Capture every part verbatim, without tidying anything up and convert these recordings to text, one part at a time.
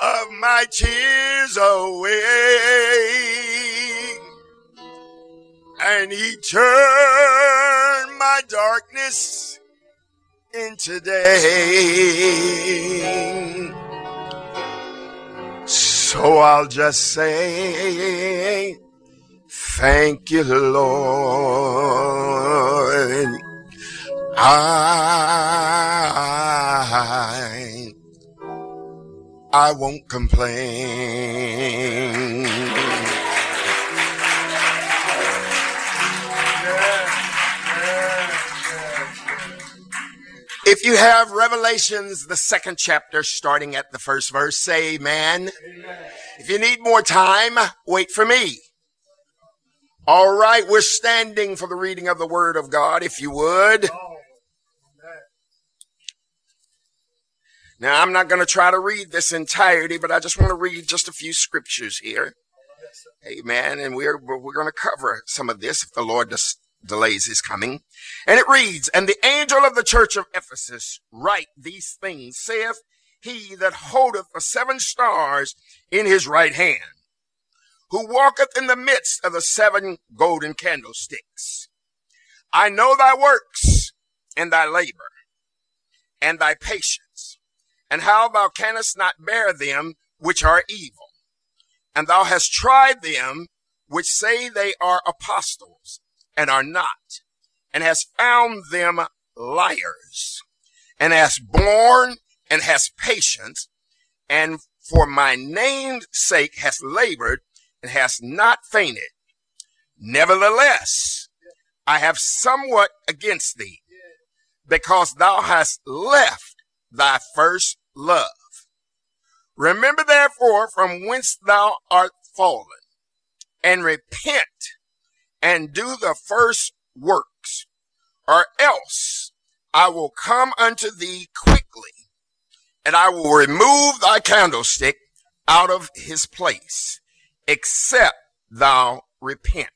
of my tears away, and he turned my darkness into day. So I'll just say, thank you, Lord. I, I won't complain. If you have Revelations, the second chapter, starting at the first verse, say amen. Amen. If you need more time, wait for me. All right, we're standing for the reading of the Word of God, if you would. Now, I'm not going to try to read this entirety, but I just want to read just a few scriptures here. Amen. And we're, we're going to cover some of this if the Lord does delays his coming. And it reads, and the angel of the church of Ephesus write these things, saith he that holdeth the seven stars in his right hand, who walketh in the midst of the seven golden candlesticks. I know thy works, and thy labor, and thy patience, and how thou canst not bear them which are evil. And thou hast tried them which say they are apostles, and are not, and hast found them liars, and hast borne, and hast patience, and for my name's sake hast labored, and hast not fainted. Nevertheless, I have somewhat against thee, because thou hast left thy first love. Remember therefore from whence thou art fallen, and repent, and do the first works, or else I will come unto thee quickly, and I will remove thy candlestick out of his place, except thou repent.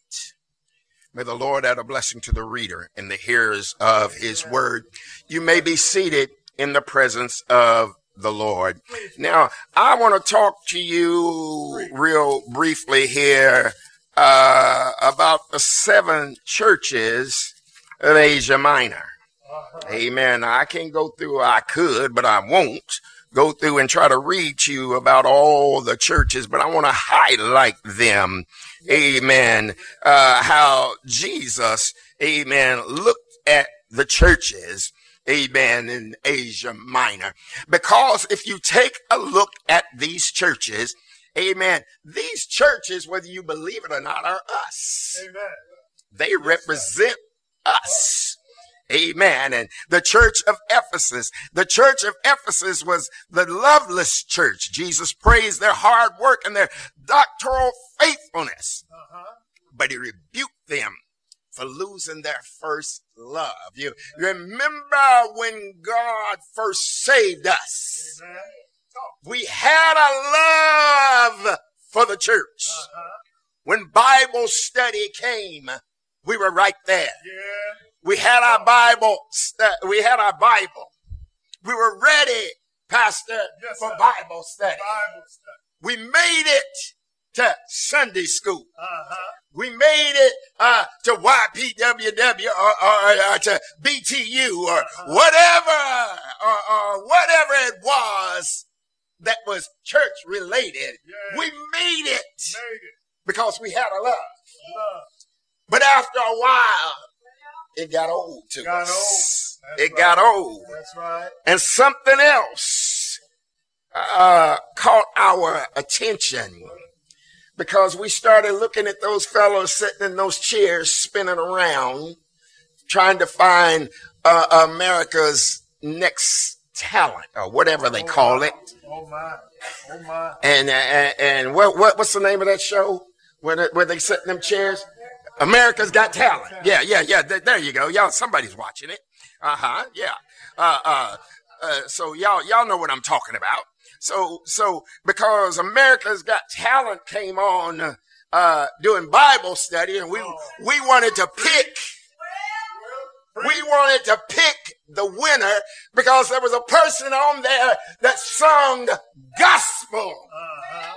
May the Lord add a blessing to the reader and the hearers of his word. You may be seated in the presence of the Lord. Now, I want to talk to you real briefly here uh, about the seven churches of Asia Minor. Amen. I can't go through, I could, but I won't go through and try to read to you about all the churches, but I want to highlight them. Amen. Uh, how Jesus, amen, looked at the churches, amen, in Asia Minor. Because if you take a look at these churches, amen, these churches, whether you believe it or not, are us. Amen. They represent us. Amen. And the church of Ephesus, the church of Ephesus was the loveless church. Jesus praised their hard work and their doctoral faithfulness, uh-huh. but he rebuked them for losing their first love. You remember when God first saved us, amen. We had a love for the church. Uh-huh. When Bible study came, we were right there. Yeah. We had our Bible. We had our Bible. We were ready, Pastor, yes, for Bible study. Bible study. We made it to Sunday school. Uh-huh. We made it uh, to Y P W W or, or, or to B T U or uh-huh. whatever, or, or whatever it was that was church related. Yeah. We made it, made it because we had a love. love. But after a while, it got old to got us. Old. It right. got old. That's right. And something else uh, caught our attention because we started looking at those fellows sitting in those chairs, spinning around, trying to find uh, America's next talent or whatever they oh call my. it. Oh my! Oh my! And and, and what what what's the name of that show where they, where they sit in them chairs? America's Got Talent. Yeah, yeah, yeah. There you go. Y'all, somebody's watching it. Uh-huh. Yeah. Uh, uh, uh, so y'all, y'all know what I'm talking about. So, so because America's Got Talent came on, uh, doing Bible study and we, we wanted to pick We wanted to pick the winner because there was a person on there that sung gospel. Uh-huh.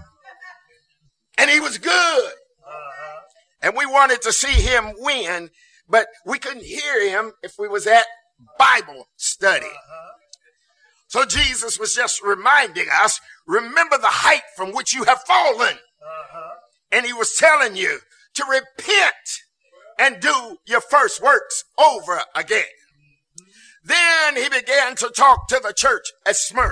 And he was good. Uh-huh. And we wanted to see him win, but we couldn't hear him if we was at Bible study. Uh-huh. So Jesus was just reminding us, remember the height from which you have fallen. Uh-huh. And he was telling you to repent and do your first works over again. Then he began to talk to the church at Smyrna.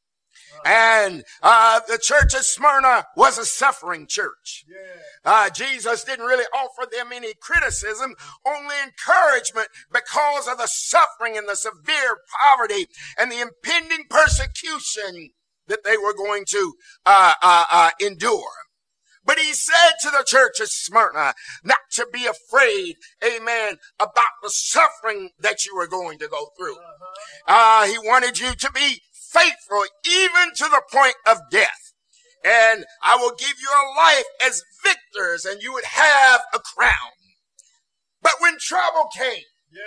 And uh, the church at Smyrna was a suffering church. Uh, Jesus didn't really offer them any criticism, only encouragement because of the suffering and the severe poverty and the impending persecution that they were going to uh, uh, uh, endure. But he said to the church at Smyrna not to be afraid, amen, about the suffering that you were going to go through. Uh, he wanted you to be faithful even to the point of death. And I will give you a life as victors and you would have a crown. But when trouble came,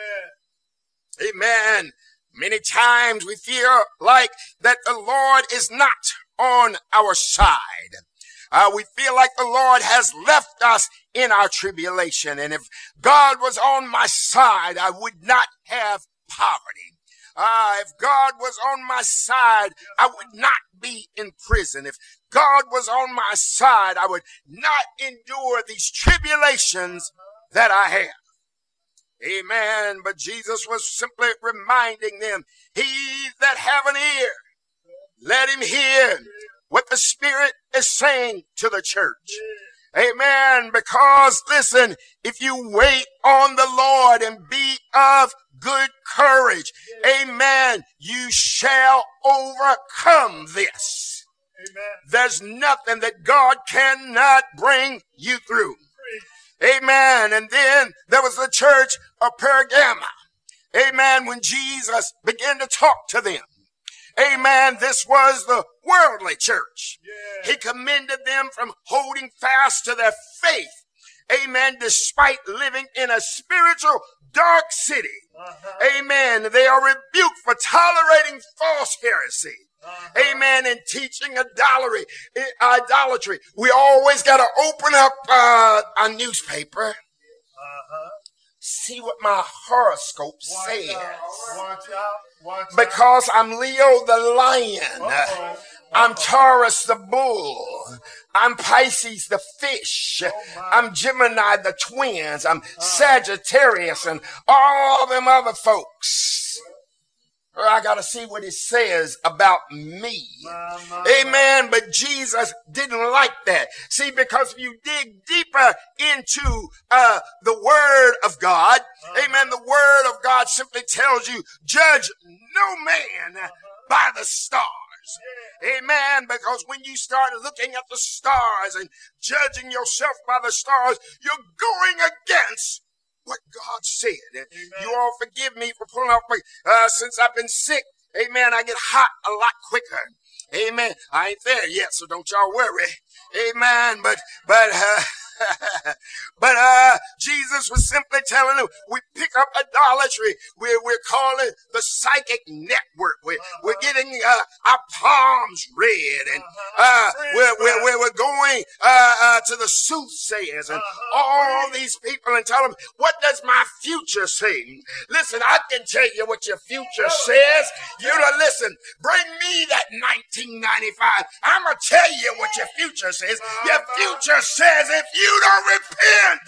yeah. Amen, many times we feel like that the Lord is not on our side. Uh, we feel like the Lord has left us in our tribulation. And if God was on my side, I would not have poverty. Uh, if God was on my side, I would not be in prison. If God was on my side, I would not endure these tribulations that I have. Amen. But Jesus was simply reminding them, he that have an ear, let him hear what the Spirit is saying to the church. Amen. Because listen, if you wait on the Lord and be of good courage, amen, you shall overcome this. Amen. There's nothing that God cannot bring you through. Amen. And then there was the church of Pergama. Amen. When Jesus began to talk to them. Amen. This was the worldly church. Yeah. He commended them from holding fast to their faith. Amen. Despite living in a spiritual dark city. Uh-huh. Amen. They are rebuked for tolerating false heresy. Uh-huh. Amen. And teaching idolatry. Idolatry. We always got to open up uh, a newspaper. Uh-huh. See what my horoscope watch says. Out, watch out, watch because out. I'm Leo the lion. Uh-oh. Uh-oh. I'm Taurus the bull. I'm Pisces the fish. Oh I'm Gemini the twins. I'm uh-huh. Sagittarius and all them other folks. I got to see what it says about me. My, my, amen. My. But Jesus didn't like that. See, because if you dig deeper into uh, the word of God, uh-huh. amen, the word of God simply tells you, judge no man uh-huh. by the stars. Yeah. Amen. Because when you start looking at the stars and judging yourself by the stars, you're going against what God said. Amen. You all forgive me for pulling off my, uh, since I've been sick. Amen. I get hot a lot quicker. Amen. I ain't there yet, so don't y'all worry. Amen. But, but, uh, but, uh, Jesus was simply telling them, we pick up idolatry. We're, we're calling the psychic network. We're, uh-huh. we're getting, uh, our palms red and, uh, we're, we're, we're, we're going, uh, uh, to the soothsayers and uh-huh. all these people and tell them, what does my future say? Listen, I can tell you what your future says. You know, listen, bring me that nineteen ninety-five. I'm going to tell you what your future says. Your future says if you You don't repent.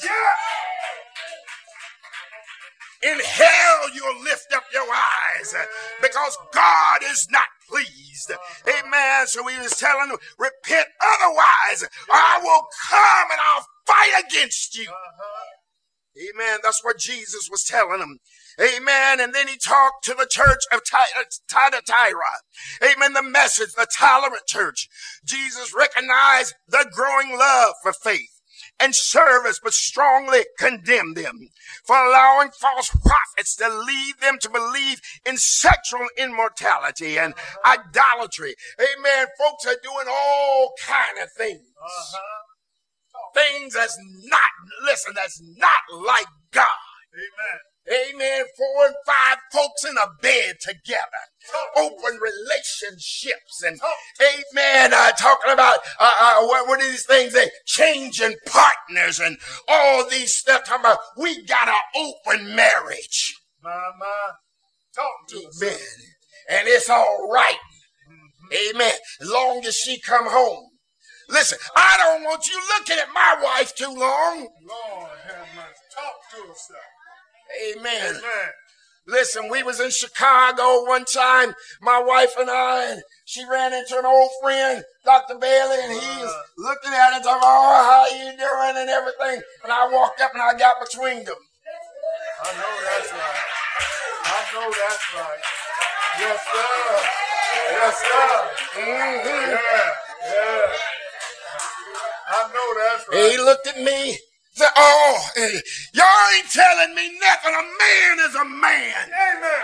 In hell, you'll lift up your eyes because God is not pleased. Amen. So he was telling them, repent otherwise, or I will come and I'll fight against you. Amen. That's what Jesus was telling them. Amen. And then he talked to the church of Thyatira. Amen. The message, the tolerant church. Jesus recognized the growing love for faith and service, but strongly condemned them for allowing false prophets to lead them to believe in sexual immortality and idolatry. Amen. Folks are doing all kind of things. Uh-huh. Things that's not, listen, that's not like God. Amen. Amen. Four and five folks in a bed together. Open relationships and amen. Uh, talking about uh, uh, what, what are these things? They changing partners and all these stuff. Talking about we got an open marriage. My, my. Talk to us. Amen. And it's all right. Mm-hmm. Amen. As long as she come home. Listen, I don't want you looking at my wife too long. Lord have mercy. Talk to us, sir. Amen. Amen. Listen, we was in Chicago one time, my wife and I, and she ran into an old friend, Doctor Bailey, and he was looking at it, talking, oh, how you doing and everything. And I walked up and I got between them. I know that's right. I know that's right. Yes, sir. Yes, sir. Mm-hmm. Yeah, yeah. I know that's right. He looked at me. Said, oh, y'all ain't telling me nothing. A man is a man. Amen.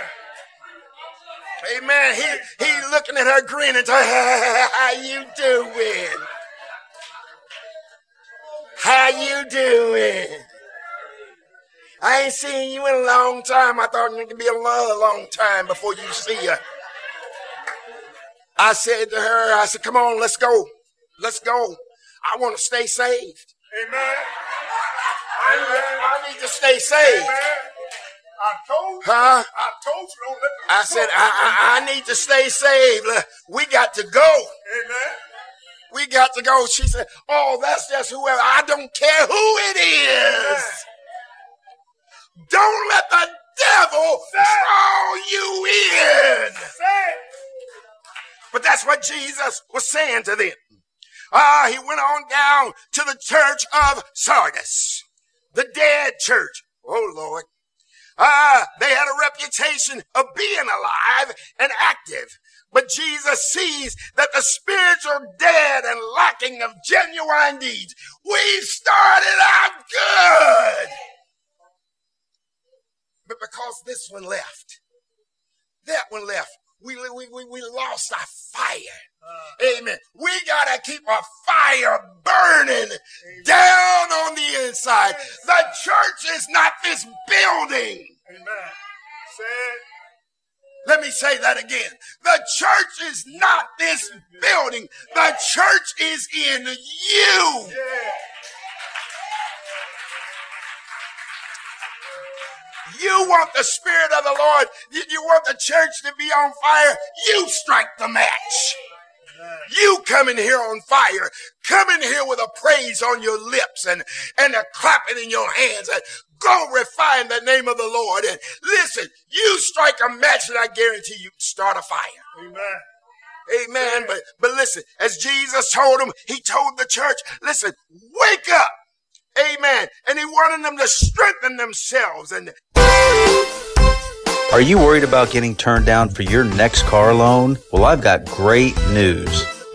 Amen. He he looking at her grinning. How you doing? How you doing? I ain't seen you in a long time. I thought it could be a long, long time before you see her. I said to her, I said, come on, let's go. Let's go. I want to stay saved. Amen. I, I need to stay saved. Amen. I told you. Huh? I told you. Don't let me I said, I, I, I need to stay saved. We got to go. Amen. We got to go. She said, oh, that's just whoever. I don't care who it is. Amen. Don't let the devil Say draw you in. Say But that's what Jesus was saying to them. Ah, he went on down to the church of Sardis, the dead church. Oh, Lord. Ah, they had a reputation of being alive and active. But Jesus sees that the spirits are dead and lacking of genuine deeds. We started out good. But because this one left, that one left, we, we, we, we lost our fire. Uh, Amen. We got to keep a fire burning Amen. Down on the inside. Yes. The church is not this building. Amen. Say it. Let me say that again. The church is not this building. The church is in you. Yeah. You want the Spirit of the Lord. You want the church to be on fire. You strike the match. You come in here on fire. Come in here with a praise on your lips and, and a clapping in your hands and glorify the name of the Lord. And listen, you strike a match and I guarantee you start a fire. Amen. Amen. But, but listen, as Jesus told him, he told the church, listen, wake up. Amen. And he wanted them to strengthen themselves. And are you worried about getting turned down for your next car loan? Well, I've got great news.